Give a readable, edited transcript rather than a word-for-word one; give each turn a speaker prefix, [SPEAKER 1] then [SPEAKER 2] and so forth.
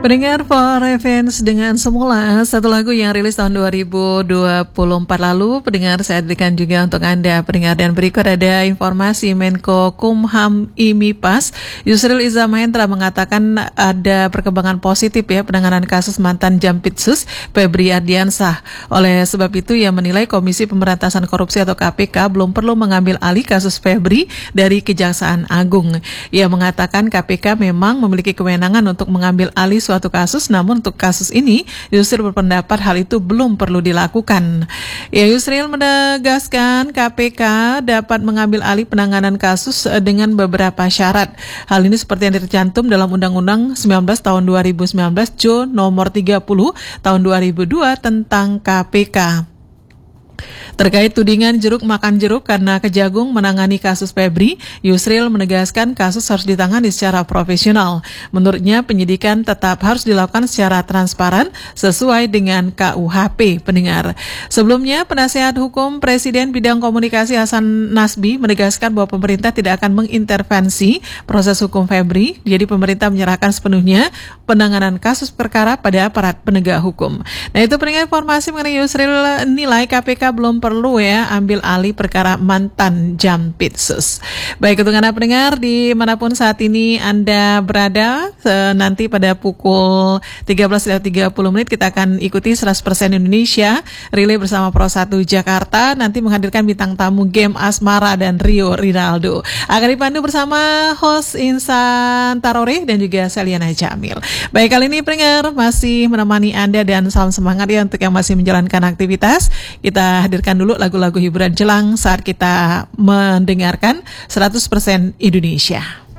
[SPEAKER 1] Pendengar For Fans, dengan semula satu lagu yang rilis tahun 2024 lalu, pendengar saya berikan juga untuk Anda pendengar, dan berikut ada informasi Menko Kumham IMIPAS Yusril Iza Mahendra mengatakan ada perkembangan positif ya penanganan kasus mantan Jampitsus Febri Ardiansah. Oleh sebab itu ia menilai Komisi Pemberantasan Korupsi atau KPK belum perlu mengambil alih kasus Febri dari Kejaksaan Agung. Ia mengatakan KPK memang memiliki kewenangan untuk mengambil alih suatu kasus, namun untuk kasus ini Yusril berpendapat hal itu belum perlu dilakukan. Ya, Yusril menegaskan KPK dapat mengambil alih penanganan kasus dengan beberapa syarat. Hal ini seperti yang tercantum dalam Undang-Undang 19 tahun 2019 Jo nomor 30 tahun 2002 tentang KPK. Terkait tudingan jeruk makan jeruk karena Kejagung menangani kasus Febri, Yusril menegaskan kasus harus ditangani secara profesional. Menurutnya penyidikan tetap harus dilakukan secara transparan sesuai dengan KUHP, pendengar. Sebelumnya, penasihat hukum Presiden bidang komunikasi Hasan Nasbi menegaskan bahwa pemerintah tidak akan mengintervensi proses hukum Febri, jadi pemerintah menyerahkan sepenuhnya penanganan kasus perkara pada aparat penegak hukum. Nah, itu pendengar informasi mengenai Yusril nilai KPK belum perlu ya ambil alih perkara mantan Jampitsus. Baik, untuk Anda pendengar dimanapun saat ini Anda berada, nanti pada pukul 13.30 kita akan ikuti 100% Indonesia relay bersama Pro 1 Jakarta, nanti menghadirkan bintang tamu game Asmara dan Rio Rinaldo. Akan dipandu bersama host Insan Tarore dan juga Seliana Jamil. Baik, kali ini pendengar masih menemani Anda dan salam semangat ya untuk yang masih menjalankan aktivitas. Kita hadirkan dulu lagu-lagu hiburan jelang saat kita mendengarkan 100% Indonesia.